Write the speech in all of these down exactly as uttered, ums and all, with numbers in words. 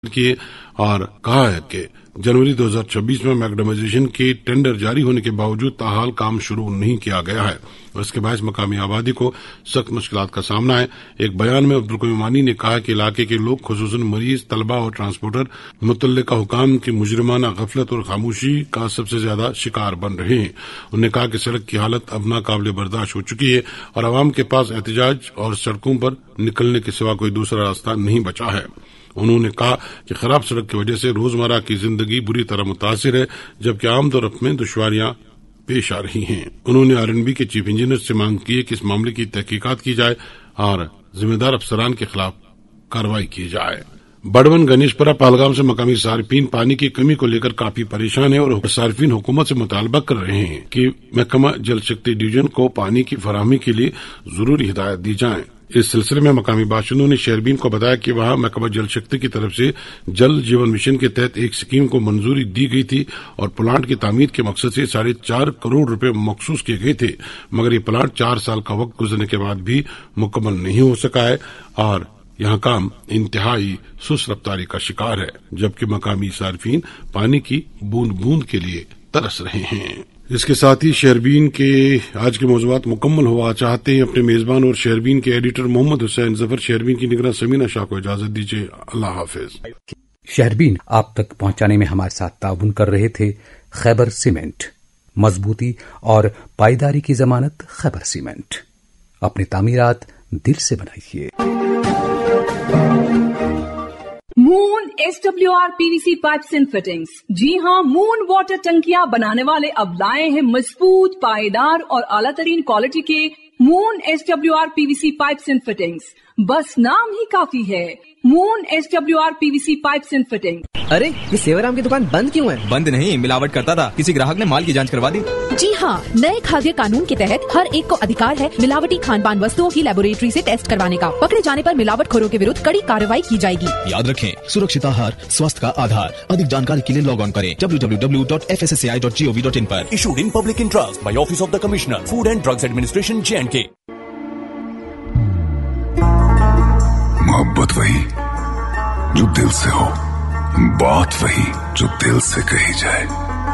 किए और कहा है कि जनवरी दो हज़ार छब्बीस में मैकडेमाइजेशन के टेंडर जारी होने के बावजूद ताहाल काम शुरू नहीं किया गया है और इसके बायस मकामी आबादी को सख्त मुश्किलात का सामना है। एक बयान में अब्दुल कयूम मानी ने कहा कि इलाके के लोग खुसूसन मरीज, तलबा और ट्रांसपोर्टर मुतल्लिका हुकाम की मुजरिमाना गफलत और खामोशी का सबसे ज्यादा शिकार बन रहे हैं। उन्होंने कहा कि सड़क की हालत अब नाकाबिले बर्दाश्त हो चुकी है और आवाम के पास एहतजाज और सड़कों पर निकलने के सिवा कोई दूसरा रास्ता नहीं बचा है। उन्होंने कहा कि खराब सड़क की वजह से रोजमर्रा की जिंदगी बुरी तरह मुतासिर है, जबकि आमतौर में दुश्वारियां पेश आ रही हैं। उन्होंने आर एन बी के चीफ इंजीनियर से मांग की है कि इस मामले की तहकीकात की जाए और जिम्मेदार अफसरान के खिलाफ कार्रवाई की जाए। बड़वन गणेशपुरा पहलगाम से मकामी सार्फिन पानी की कमी को लेकर काफी परेशान है और सार्फिन हुकूमत से मुतालबा कर रहे हैं कि महकमा जल शक्ति डिवीजन को पानी की फराहमी के लिए जरूरी हिदायत दी जाए। इस सिलसिले में मकामी बाशिंदों ने शेरबीन को बताया कि वहां महकमा जल शक्ति की तरफ से जल जीवन मिशन के तहत एक स्कीम को मंजूरी दी गई थी और प्लांट की तामीर के मकसद से साढ़े चार करोड़ रुपए मखसूस किए गए थे, मगर ये प्लांट चार साल का वक्त गुजरने के बाद भी मुकम्मल नहीं हो सका है और यहाँ काम इंतहाई सुस्त रफ्तारी का शिकार है, जबकि मकामी सार्फिन पानी की बूंद बूंद के लिए तरस रहे हैं। इसके साथ ही शेरबीन के आज के मौज़ूआत मुकम्मल हुआ चाहते हैं। अपने मेजबान और शेरबीन के एडिटर मोहम्मद हुसैन जफर, शेरबीन की निगरान समीना शाह को इजाजत दीजिए। अल्लाह हाफिज। शेरबीन आप तक पहुंचाने में हमारे साथ ताउन कर रहे थे खैबर सीमेंट। मजबूती और पायदारी की जमानत खैबर सीमेंट। अपनी तामीरात दिल से बनाइए। Moon S W R PVC pipes and fittings. जी हाँ, मून वाटर टंकियां बनाने वाले अब लाए हैं मजबूत, पायदार और आला तरीन क्वालिटी के moon S W R PVC pipes and fittings. बस नाम ही काफी है, moon S W R PVC pipes and fitting. अरे ये सेवाराम की दुकान बंद क्यों है? बंद नहीं, मिलावट करता था, किसी ग्राहक ने माल की जांच करवा दी। जी हाँ, नए खाद्य कानून के तहत हर एक को अधिकार है मिलावटी खान पान वस्तुओं की लेबोरेटरी से टेस्ट करवाने का। पकड़े जाने पर मिलावटखोरों के विरुद्ध कड़ी कार्रवाई की जाएगी। याद रखें, सुरक्षित आहार स्वास्थ्य का आधार। अधिक जानकारी के लिए लॉग ऑन करें W W W dot F S S A I dot G O V dot in पर। Issued in public interest by office of the commissioner, food and drugs administration, J and के। मोहब्बत वही जो दिल से हो, बात वही जो दिल से कही जाए,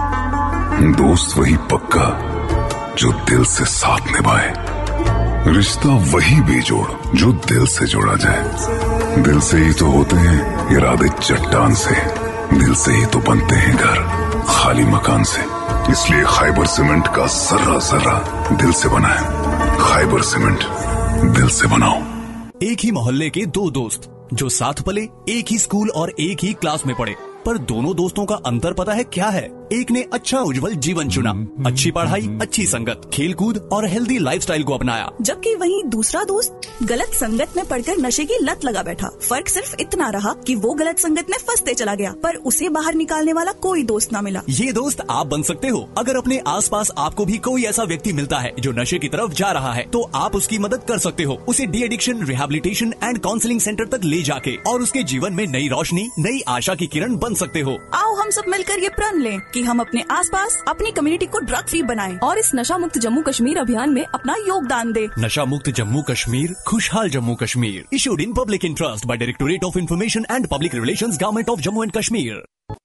दोस्त वही पक्का जो दिल से साथ निभाए, रिश्ता वही बेजोड़ जो दिल से जोड़ा जाए। दिल से ही तो होते हैं इरादे चट्टान से, दिल से ही तो बनते हैं घर खाली मकान से। इसलिए खैबर सीमेंट का जर्रा जर्रा दिल से बना है। खैबर सीमेंट, दिल से बनाओ। एक ही मोहल्ले के दो दोस्त जो साथ पले, एक ही स्कूल और एक ही क्लास में पढ़े, पर दोनों दोस्तों का अंतर पता है क्या है? एक ने अच्छा उज्जवल जीवन चुना, अच्छी पढ़ाई, अच्छी संगत, खेलकूद और हेल्दी लाइफस्टाइल को अपनाया, जबकि वहीं दूसरा दोस्त गलत संगत में पड़कर नशे की लत लगा बैठा। फर्क सिर्फ इतना रहा कि वो गलत संगत में फंसते चला गया, पर उसे बाहर निकालने वाला कोई दोस्त न मिला। ये दोस्त आप बन सकते हो। अगर अपने आसपास आपको भी कोई ऐसा व्यक्ति मिलता है जो नशे की तरफ जा रहा है, तो आप उसकी मदद कर सकते हो। उसे de addiction rehabilitation and counselling centre तक ले जाके और उसके जीवन में नई रोशनी, नई आशा की किरण बन सकते हो। आओ हम सब मिलकर ये प्रण लें कि हम अपने आसपास अपनी कम्युनिटी को ड्रग फ्री बनाएं और इस नशा मुक्त जम्मू कश्मीर अभियान में अपना योगदान दें। नशा मुक्त जम्मू कश्मीर, खुशहाल Jammu Kashmir. Issued in public interest by directorate of information and public relations, government of Jammu and Kashmir.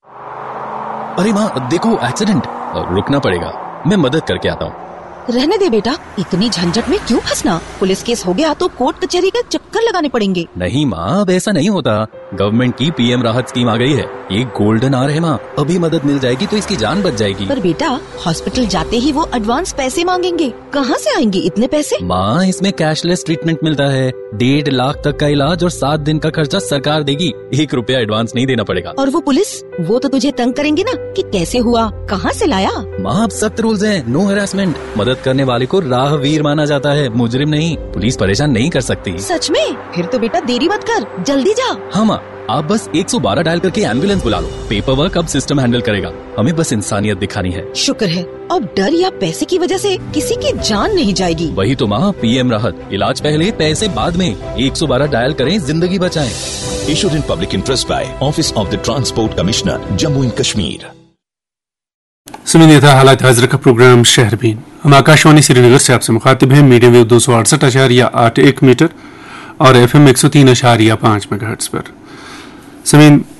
अरे माँ देखो एक्सीडेंट, रुकना पड़ेगा, मैं मदद करके आता हूँ। रहने दे बेटा, इतनी झंझट में क्यों फंसना? पुलिस केस हो गया तो कोर्ट कचहरी के चक्कर लगाने पड़ेंगे। नहीं माँ, अब ऐसा नहीं होता। गवर्नमेंट की पी एम राहत स्कीम आ गई है, ये गोल्डन आवर है माँ, अभी मदद मिल जाएगी तो इसकी जान बच जाएगी। पर बेटा, हॉस्पिटल जाते ही वो एडवांस पैसे मांगेंगे, कहाँ से आएंगे इतने पैसे? माँ, इसमें कैशलेस ट्रीटमेंट मिलता है, डेढ़ लाख तक का इलाज और सात दिन का खर्चा सरकार देगी, एक रुपया एडवांस नहीं देना पड़ेगा। और वो पुलिस, वो तो तुझे तंग करेंगे ना कि कैसे हुआ, कहाँ से लाया? माँ, अब सख्त रूल्स हैं, नो हैरेसमेंट। मदद करने वाले को राहवीर माना जाता है, मुजरिम नहीं। पुलिस परेशान नहीं कर सकती। सच में? फिर तो बेटा देरी मत कर, जल्दी जा। हाँ माँ, आप बस एक सौ बारह डायल करके एम्बुलेंस बुला लो। पेपर वर्क अब सिस्टम हैंडल करेगा, हमें बस इंसानियत दिखानी है। शुक्र है, अब डर या पैसे की वजह से किसी की जान नहीं जाएगी। वही तो माँ, पी एम राहत, इलाज पहले पैसे बाद में। एक सौ बारह डायल करें, जिंदगी बचाएं। Issued in public interest by office of the transport commissioner, Jammu and Kashmir. सुनिए था हालात हाजिर का प्रोग्राम शहरबीन। हम आकाशवाणी श्रीनगर से आपसे मुखातिब हैं। मीडियम वेव दो सौ अड़सठ अशारिया आठ एक मीटर और एफ एम एक सौ तीन अशारिया पाँच मेगाहर्ट्ज पर। समीन